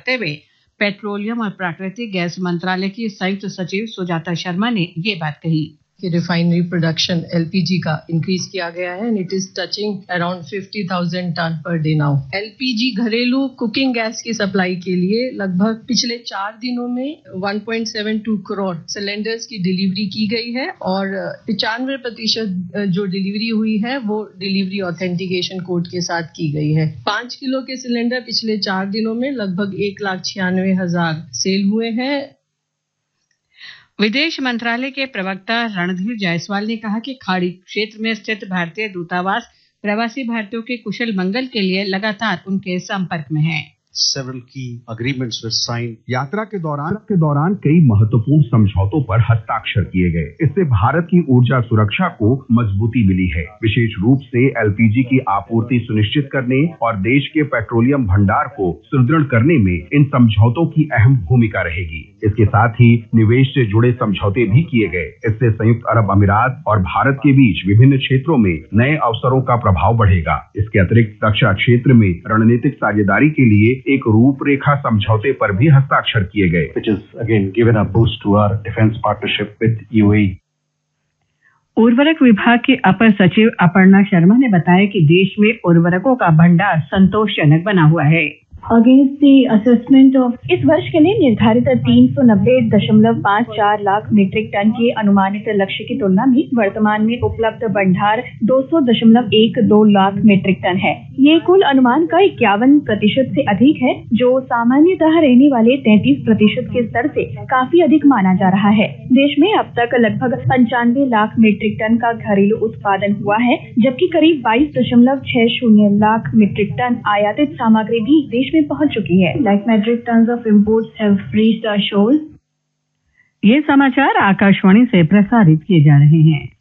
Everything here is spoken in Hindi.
करते हुए पेट्रोलियम और प्राकृतिक गैस मंत्रालय की संयुक्त सचिव सुजाता शर्मा ने ये बात कही कि रिफाइनरी प्रोडक्शन एलपीजी का इंक्रीज किया गया है and it is touching around 50,000 ton per day now. LPG घरेलू कुकिंग गैस की सप्लाई के लिए लगभग पिछले 4 दिनों में 1.72 करोड़ सिलेंडर्स की डिलीवरी की गई है और 95% जो डिलीवरी हुई है वो डिलीवरी ऑथेंटिकेशन कोड के साथ की गई है। 5 किलो के सिलेंडर पिछले 4 दिनों में लगभग 1,96,000 सेल हुए हैं। विदेश मंत्रालय के प्रवक्ता रणधीर जायसवाल ने कहा कि खाड़ी क्षेत्र में स्थित भारतीय दूतावास प्रवासी भारतीयों के कुशल मंगल के लिए लगातार उनके संपर्क में है। Several key agreements were signed. यात्रा के दौरान कई महत्वपूर्ण समझौतों पर हस्ताक्षर किए गए। इससे भारत की ऊर्जा सुरक्षा को मजबूती मिली है। विशेष रूप से एलपीजी की आपूर्ति सुनिश्चित करने और देश के पेट्रोलियम भंडार को सुदृढ़ करने में इन समझौतों की अहम भूमिका रहेगी। इसके साथ ही निवेश से जुड़े समझौते भी किए गए। इससे संयुक्त अरब अमीरात और भारत के बीच विभिन्न क्षेत्रों में नए अवसरों का प्रभाव बढ़ेगा। इसके अतिरिक्त रक्षा क्षेत्र में रणनीतिक साझेदारी के लिए एक रूपरेखा समझौते पर भी हस्ताक्षर किए गए, which is again given a boost to our defense partnership with UAE. उर्वरक विभाग के अपर सचिव अपर्णा शर्मा ने बताया कि देश में उर्वरकों का भंडार संतोषजनक बना हुआ है। अगेंस्ट द असेसमेंट ऑफ इस वर्ष के लिए निर्धारित 390.54 लाख मीट्रिक टन के अनुमानित लक्ष्य की तुलना में वर्तमान में उपलब्ध भंडार 200.12 लाख मीट्रिक टन है। ये कुल अनुमान का 51% से अधिक है, जो सामान्यतः रहने वाले 33% के स्तर से काफी अधिक माना जा रहा है। देश में अब तक लगभग 95 लाख मीट्रिक टन का घरेलू उत्पादन हुआ है, जबकि करीब 22.60 लाख मीट्रिक टन आयातित सामग्री भी देश में पहुंच चुकी है। Like metric tons of imports have reached the shore. ये समाचार आकाशवाणी से प्रसारित किए जा रहे हैं।